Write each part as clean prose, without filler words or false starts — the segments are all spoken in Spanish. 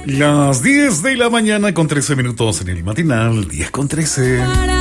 Las 10 de la mañana con 13 minutos en el matinal, 10 con 13.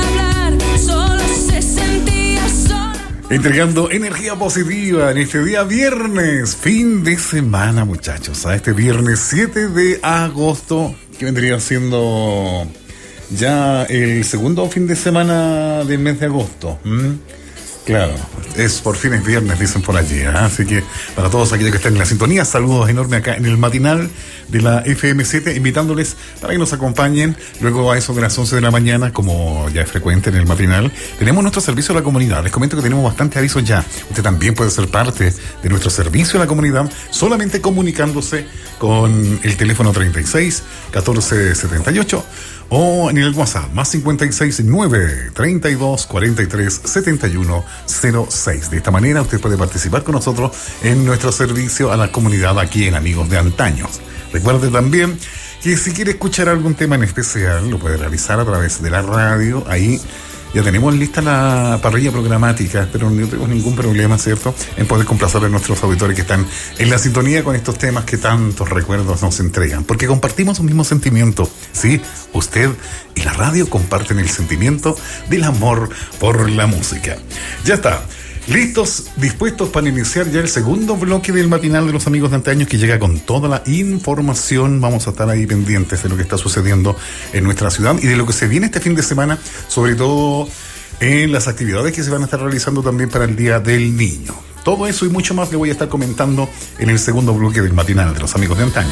Entregando energía positiva en este día viernes, fin de semana, muchachos. A este viernes 7 de agosto, que vendría siendo ya el segundo fin de semana del mes de agosto. Claro, es por fin es viernes, dicen por allí, ¿eh? Así que para todos aquellos que están en la sintonía, saludos enormes acá en el matinal de la FM7, invitándoles para que nos acompañen luego a eso de las 11 de la mañana, como ya es frecuente en el matinal. Tenemos nuestro servicio a la comunidad, les comento que tenemos bastantes avisos ya. Usted también puede ser parte de nuestro servicio a la comunidad, solamente comunicándose con el teléfono 36 14 78 o en el WhatsApp más 56 9 32 43 71 06. De esta manera usted puede participar con nosotros en nuestro servicio a la comunidad aquí en Amigos de Antaño. Recuerde también que si quiere escuchar algún tema en especial lo puede realizar a través de la radio. Ahí ya tenemos lista la parrilla programática, pero no tengo ningún problema, ¿cierto?, en poder complacer a nuestros auditores que están en la sintonía con estos temas que tantos recuerdos nos entregan. Porque compartimos un mismo sentimiento, ¿sí? Usted y la radio comparten el sentimiento del amor por la música. Ya está. Listos, dispuestos para iniciar ya el segundo bloque del matinal de los Amigos de Antaño, que llega con toda la información. Vamos a estar ahí pendientes de lo que está sucediendo en nuestra ciudad y de lo que se viene este fin de semana, sobre todo en las actividades que se van a estar realizando también para el Día del Niño. Todo eso y mucho más le voy a estar comentando en el segundo bloque del matinal de los Amigos de Antaño.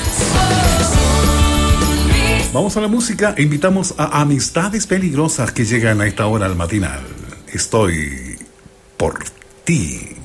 Vamos a la música e invitamos a Amistades Peligrosas, que llegan a esta hora al matinal. Estoy por ti.